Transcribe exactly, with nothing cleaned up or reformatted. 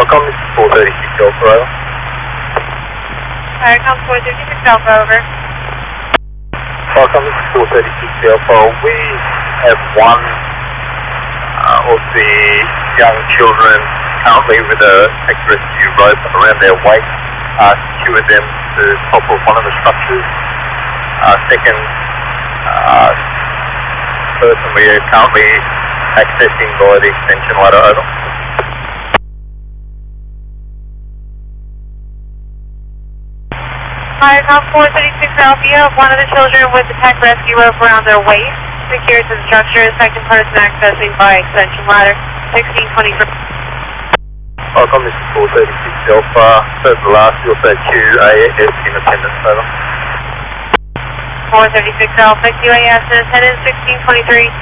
Welcome, this is four thirty-six Alpha, over. Firecom four thirty-six Alpha, over. Welcome, this is four thirty-six Alpha. We have one uh, of the young children currently with a tech rescue rope around their waist, uh, secured them to the top of one of the structures. Uh, second uh, person we are currently accessing via the extension ladder, over. Firecom four thirty-six Alpha, one of the children with the tech rescue rope around their waist, secured to the structure, second person accessing by extension ladder, sixteen twenty-three. Welcome, this is four thirty-six Alpha, third to last, you also Q A S in attendance, over. four thirty-six Alpha, Q A S in attendance, sixteen twenty-three.